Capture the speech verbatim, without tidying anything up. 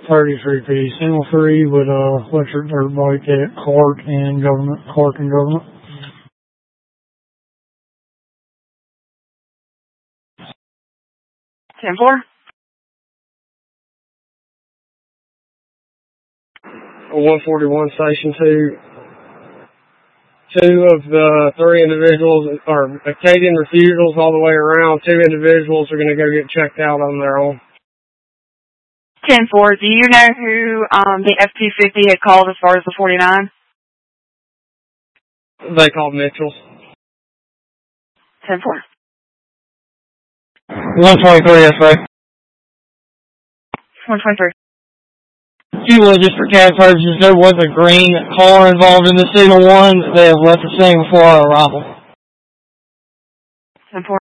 thirty-three P, single three with a electric dirt bike at Clark and Government, Clark and Government. ten four. one forty-one Station two. Two of the three individuals are Acadian refusals all the way around. Two individuals are going to go get checked out on their own. ten four, do you know who um, the F two fifty had called as far as the forty-nine? They called Mitchell's. ten four. one twenty-three, S A. one twenty-three. Fuel, just for CAD purposes, there was a green car involved in the signal one. They have left the scene before our arrival. ten four.